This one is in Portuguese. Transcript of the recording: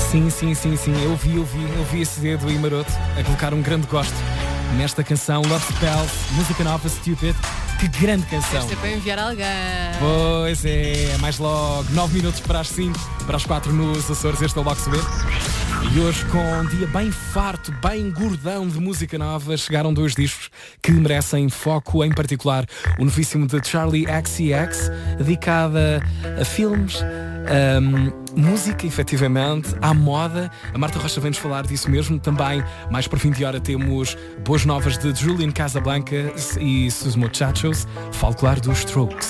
Sim, eu vi esse dedo aí maroto a colocar um grande gosto nesta canção Love Spells, música nova, Stupid. Que grande canção. Isto é para enviar alguém. Pois é, mais logo 9 minutos para as 5, para as 4 nos Açores. Este é o Box B. E hoje, com um dia bem farto, bem gordão de música nova, chegaram 2 discos que merecem foco, em particular o novíssimo de Charlie XCX, dedicada a filmes, música, efetivamente, à moda. A Marta Rocha vem-nos falar disso mesmo. Também, mais por fim de hora, temos boas novas de Julian Casablancas e Sus Muchachos. Falo, claro, dos Strokes.